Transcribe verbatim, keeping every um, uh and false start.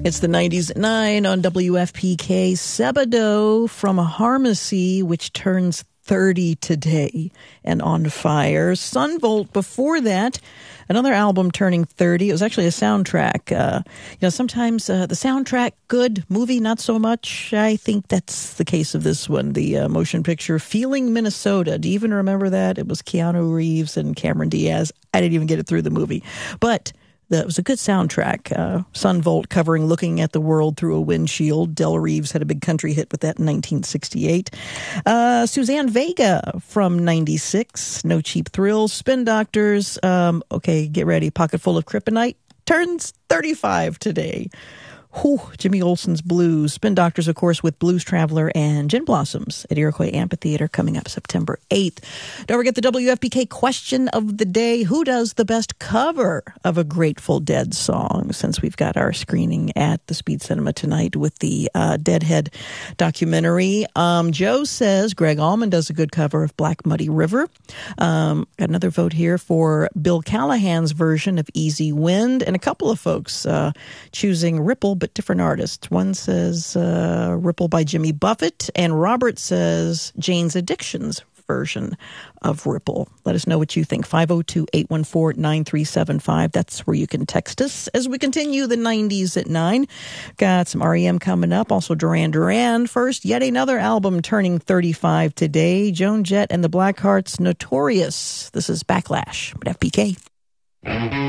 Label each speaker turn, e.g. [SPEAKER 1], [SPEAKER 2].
[SPEAKER 1] It's the nineties at nine on W F P K. Sebado from Harmacy, which turns thirty today, and On Fire. Sunvolt before that, another album turning thirty. It was actually a soundtrack. Uh, you know, sometimes uh, the soundtrack, good, movie, not so much. I think that's the case of this one, the uh, motion picture Feeling Minnesota. Do you even remember that? It was Keanu Reeves and Cameron Diaz. I didn't even get it through the movie. But it was a good soundtrack. Uh, Sunvolt covering Looking at the World Through a Windshield. Del Reeves had a big country hit with that in nineteen sixty-eight. Uh, Suzanne Vega from ninety-six. No Cheap Thrills. Spin Doctors. Um, okay, get ready. Pocket Full of Kryptonite turns thirty-five today. Whew, Jimmy Olsen's Blues. Spin Doctors, of course, with Blues Traveler and Gin Blossoms at Iroquois Amphitheater coming up September eighth. Don't forget the W F P K question of the day. Who does the best cover of a Grateful Dead song? Since we've got our screening at the Speed Cinema tonight with the uh, Deadhead documentary. Um, Joe says Greg Allman does a good cover of Black Muddy River. Um, got another vote here for Bill Callahan's version of Easy Wind. And a couple of folks uh, choosing Ripple, but different artists. One says uh, Ripple by Jimmy Buffett, and Robert says Jane's Addiction's version of Ripple. Let us know what you think. five oh two, eight one four, nine three seven five. That's where you can text us as we continue the nineties at nine. Got some R E M coming up. Also Duran Duran. First, yet another album turning thirty-five today. Joan Jett and the Blackhearts, Notorious. This is Backlash at F P K.